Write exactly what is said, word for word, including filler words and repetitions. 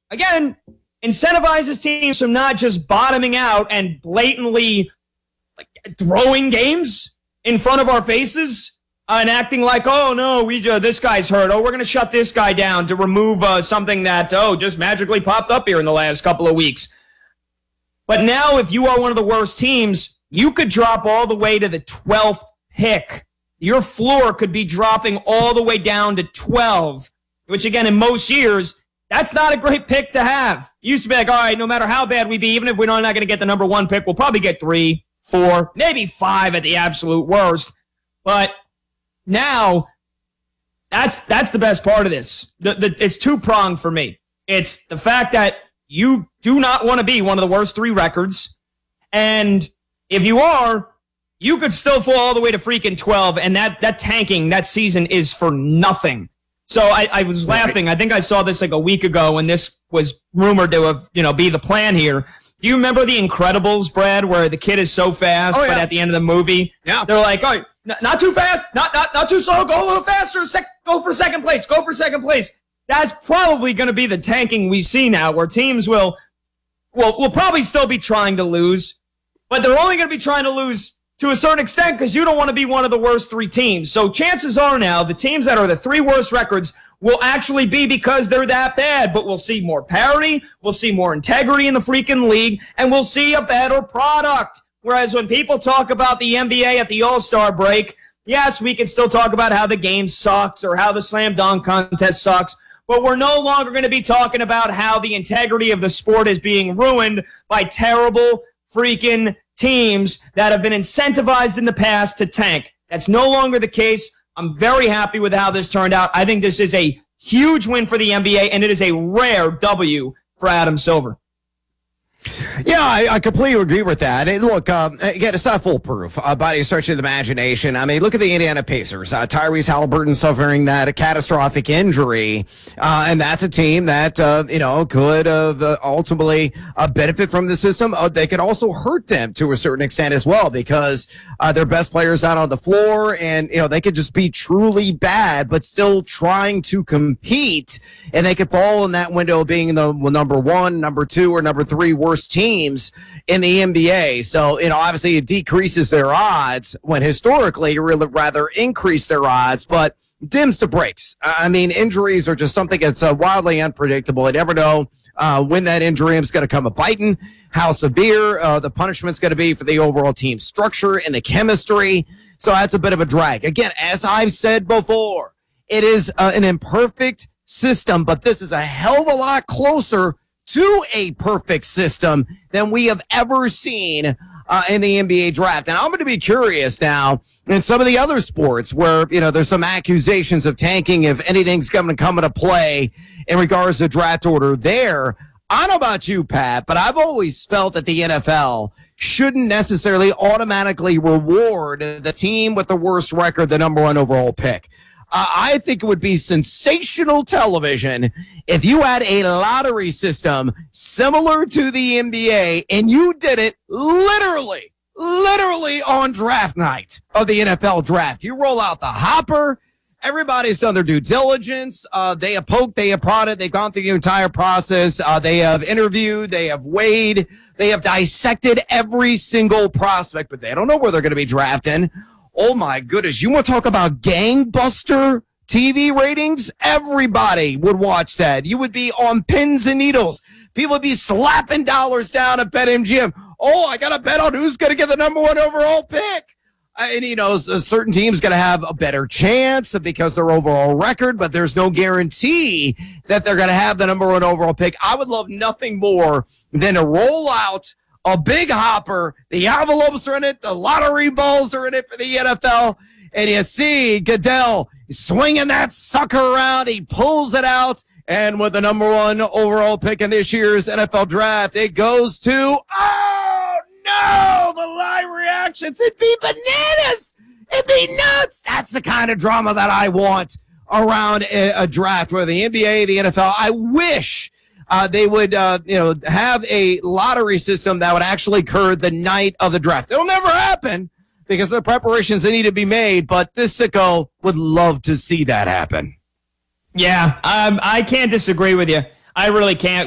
again, incentivizes teams from not just bottoming out and blatantly like, throwing games in front of our faces uh, and acting like, oh, no, we uh, this guy's hurt. Oh, we're going to shut this guy down to remove uh, something that, oh, just magically popped up here in the last couple of weeks. But now if you are one of the worst teams, you could drop all the way to the twelfth pick. Your floor could be dropping all the way down to twelve, which, again, in most years, that's not a great pick to have. It used to be like, all right, no matter how bad we be, even if we're not going to get the number one pick, we'll probably get three, four, maybe five at the absolute worst. But now, that's that's the best part of this. The, the, it's two-pronged for me. It's the fact that you do not want to be one of the worst three records. And if you are, you could still fall all the way to freaking twelve. And that, that tanking, that season is for nothing. So I, I was laughing. I think I saw this like a week ago when this was rumored to have, you know, be the plan here. Do you remember The Incredibles, Brad, where the kid is so fast, oh, yeah. but at the end of the movie, yeah. they're like, all right, n- not too fast, not not not too slow, go a little faster, sec- go for second place, go for second place. That's probably going to be the tanking we see now, where teams will, will, will probably still be trying to lose, but they're only going to be trying to lose to a certain extent because you don't want to be one of the worst three teams. So chances are now the teams that are the three worst records will actually be because they're that bad, but we'll see more parity, we'll see more integrity in the freaking league, and we'll see a better product. Whereas when people talk about the N B A at the All-Star break, yes, we can still talk about how the game sucks or how the slam dunk contest sucks, but we're no longer going to be talking about how the integrity of the sport is being ruined by terrible freaking teams that have been incentivized in the past to tank. That's no longer the case. I'm very happy with how this turned out. I think this is a huge win for the N B A, and it is a rare W for Adam Silver. Yeah, I, I completely agree with that. And look, um, again, it's not foolproof uh, by any stretch of the imagination. I mean, look at the Indiana Pacers. Uh, Tyrese Halliburton suffering that a catastrophic injury, uh, and that's a team that uh, you know could have uh, ultimately uh, benefit from the system. Uh, they could also hurt them to a certain extent as well because uh, their best players out on the floor, and you know they could just be truly bad, but still trying to compete, and they could fall in that window of being the well, number one, number two, or number three worst teams in the N B A. So, you know, obviously it decreases their odds when historically you really rather increase their odds, but dims to breaks. I mean, injuries are just something that's uh, wildly unpredictable. You never know uh, when that injury is going to come a biting, how severe uh, the punishment's going to be for the overall team structure and the chemistry. So that's a bit of a drag. Again, as I've said before, it is uh, an imperfect system, but this is a hell of a lot closer to a perfect system than we have ever seen uh, in the N B A draft. And I'm going to be curious now in some of the other sports where, you know, there's some accusations of tanking if anything's going to come into play in regards to draft order there. I don't know about you, Pat, but I've always felt that the N F L shouldn't necessarily automatically reward the team with the worst record, the number one overall pick. Uh, I think it would be sensational television if you had a lottery system similar to the N B A and you did it literally, literally on draft night of the N F L draft. You roll out the hopper. Everybody's done their due diligence. Uh, they have poked, they have prodded, they've gone through the entire process. Uh, they have interviewed, they have weighed, they have dissected every single prospect, but they don't know where they're going to be drafting. Oh, my goodness. You want to talk about gangbuster T V ratings? Everybody would watch that. You would be on pins and needles. People would be slapping dollars down at BetMGM. Oh, I got to bet on who's going to get the number one overall pick. And, you know, a certain team's going to have a better chance because their overall record, but there's no guarantee that they're going to have the number one overall pick. I would love nothing more than to roll out a big hopper. The envelopes are in it. The lottery balls are in it for the N F L. And you see Goodell swinging that sucker around. He pulls it out. And with the number one overall pick in this year's N F L draft, it goes to, oh, no, the live reactions. It'd be bananas. It'd be nuts. That's the kind of drama that I want around a, a draft where the N B A, the N F L, I wish Uh, they would, uh, you know, have a lottery system that would actually occur the night of the draft. It'll never happen because the preparations that need to be made, but this sicko would love to see that happen. Yeah, um, I can't disagree with you. I really can't.